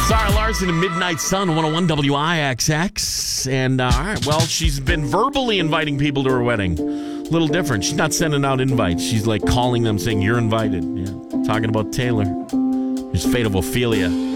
Sarah Larson and Midnight Sun, 101 WIXX. And, all right, well, she's been verbally inviting people to her wedding. A little different. She's not sending out invites. She's like calling them saying, you're invited. Yeah. Talking about Taylor. His fate of Ophelia.